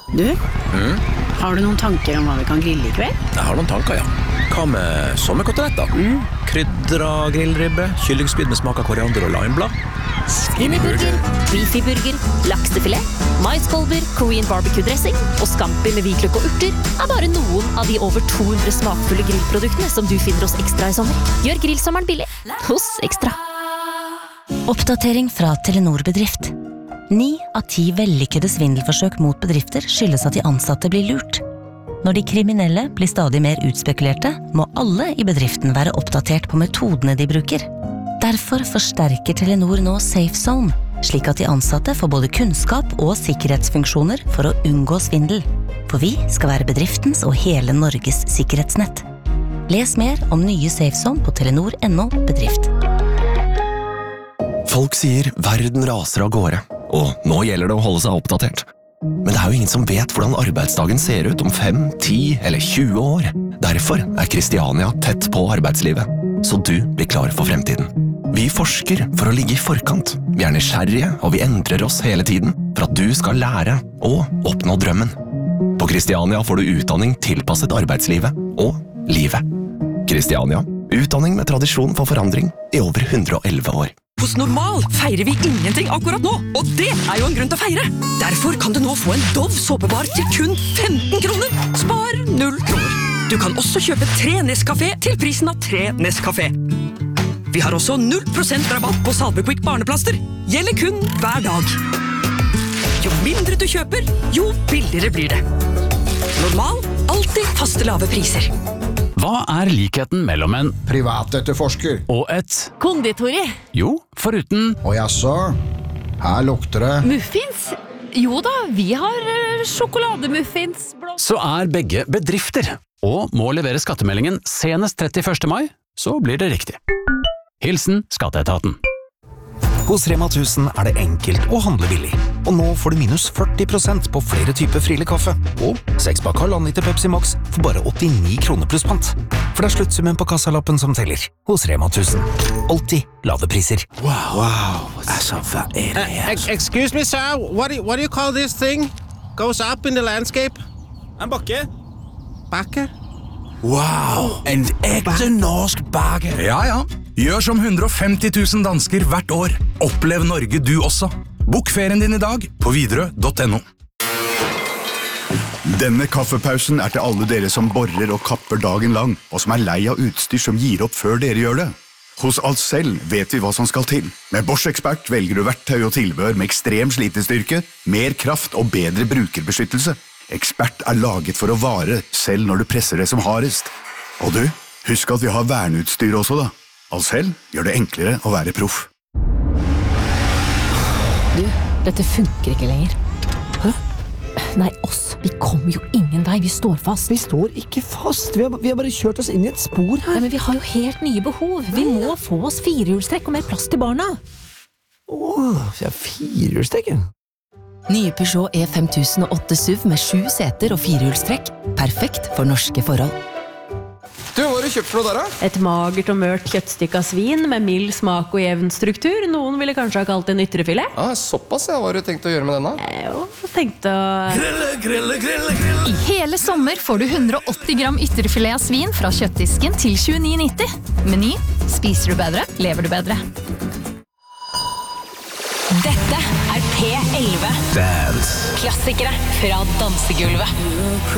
Du, har du noen tanker om hva vi kan grille I kveld? Jeg har noen tanker, ja. Hva med sommerkoteletter? Krydra grillribbe, kyllingspyd med smak av koriander og limeblad. Skinnyburger, beefyburger, laksefilet, maiskolber, Korean barbecue-dressing og scampi med hvitløk og urter bare noen av de over 200 smakfulle grillproduktene som du finner hos Ekstra I sommer. Gjør grillsommeren billig hos Ekstra. Oppdatering fra Telenor Bedrift. 9 av 10 vellykkede svindelforsøk mot bedrifter skyldes at de ansatte blir lurt. Når de kriminelle blir stadig mer utspekulerte, må alle I bedriften være oppdatert på metodene de bruker. Derfor forsterker Telenor nå Safe Zone, slik at de ansatte får både kunnskap og sikkerhetsfunksjoner for å unngå svindel. For vi skal være bedriftens og hele Norges sikkerhetsnett. Les mer om nye Safe Zone på telenor.no bedrift. Folk sier verden raser av gårde, og nå gjelder det å holde seg oppdatert. Men det jo ingen som vet hvordan arbeidsdagen ser ut om 5, 10 eller 20 år. Derfor Kristiania tett på arbeidslivet, så du blir klar for fremtiden. Vi forsker for å ligge I forkant. Vi nysgjerrige, og vi endrer oss hele tiden for at du skal lære og oppnå drømmen. På Kristiania får du utdanning tilpasset arbeidslivet og livet. Kristiania, utdanning med tradisjon for forandring I over 111 år. Hos Normal feirer vi ingenting akkurat nå, og det jo en grunn til å feire. Derfor kan du nå få en Dove såpebar til kun 15 kroner. Spar 0 kroner. Du kan også kjøpe 3 Nescafé til prisen av 3 Nescafé. Vi har også 0% rabatt på Salvequick barneplaster. Gjelder kun hver dag. Jo mindre du kjøper, jo billigere blir det. Normal, alltid faste lave priser. Hva likheten mellom en privatetterforsker og et Konditori. Jo, foruten Og jaså, her lukter det Muffins? Jo da, vi har sjokolademuffins. så begge bedrifter, og må levere skattemeldingen senest 31. mai, så blir det riktig. Hilsen Skatteetaten. Hos Rema 1000 det enkelt å handle billig. Og nå får du minus 40% på flere typer Friele kaffe. Og 6-pakk halvannen liter Pepsi Max for bare 89 kroner pluss pant. For det sluttsummen på kassalappen som teller. Hos Rema 1000. Alltid lave priser. Wow. Altså, hva det her? Excuse me, sir. What do you call this thing? Goes up in the landscape? En bakke. Bakke? Wow, en ekte norsk bakke. Ja. Gjør som 150 000 dansker hvert år. Opplev Norge du også. Bok ferien din I dag på Widerøe.no. Denne kaffepausen til alle dere som borer og kapper dagen lang, og som lei av utstyr som gir opp før dere gjør det. Hos Ahlsell vet vi hva som skal til. Med Bosch Expert velger du verktøy og tilbehør med ekstrem slitestyrke, mer kraft og bedre brukerbeskyttelse. Expert laget for å vare, selv når du presser det som hardest. Og du, husk at vi har verneutstyr også da. Ahlsell gjør det enklere å være proff. Du, dette funker ikke lenger. Hæ? Nei, oss. Vi kommer jo ingen vei. Vi står fast. Vi står ikke fast. Vi har bare kjørt oss inn I et spor her. Nei, men vi har jo helt nye behov. Vi må få oss firehjulstrekk og mer plass til barna. Vi har firehjulstrekk. Nye Peugeot E5008 SUV med 7 seter og firehjulstrekk. Perfekt for norske forhold. Du, hva har du kjøpt for noe der da? Et magert og mørt kjøttstykke av svin med mild smak og jevn struktur. Noen ville kanskje ha kalt det en ytrefilet. Såpass, ja. Hva har du tenkt å gjøre med denne? Jo, tenkte å... Grille. I hele sommer får du 180 gram ytterfilet av svin fra kjøttdisken til 29,90. Meny. Spiser du bedre, lever du bedre. Dette P11. Dance. Klassikere fra dansegulvet.